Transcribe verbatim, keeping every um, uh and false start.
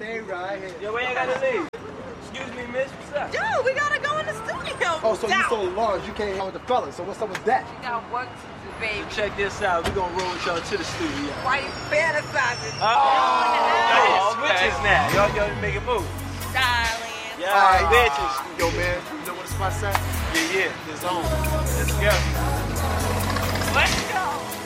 Stay right here. Yo, we ain't gotta leave. Excuse me, miss, what's up? Dude, we gotta go in the studio. Oh, so you Down. so large, you can't hang out with the fellas. So what's up with that? We got work to do, baby. Check this out. We gonna roll with y'all to the studio. Why you fantasizing? Oh, oh, bitches now. Y'all gotta make a move. Darling. Yeah, All right, bitches. Yo, man, you know what the spot's at? Yeah, yeah. The zone. Let's go. Let's go.